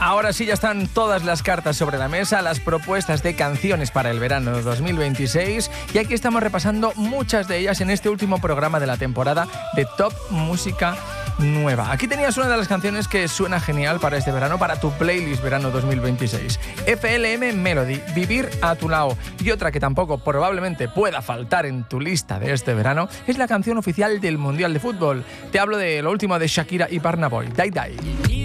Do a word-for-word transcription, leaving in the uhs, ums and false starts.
Ahora sí ya están todas las cartas sobre la mesa, las propuestas de canciones para el verano dos mil veintiséis, y aquí estamos repasando muchas de ellas en este último programa de la temporada de Top Música Nueva. Aquí tenías una de las canciones que suena genial para este verano, para tu playlist verano dos mil veintiséis. F L M Melody, Vivir a tu lado. Y otra que tampoco probablemente pueda faltar en tu lista de este verano es la canción oficial del Mundial de Fútbol. Te hablo de lo último de Shakira y Burna Boy, Die Die.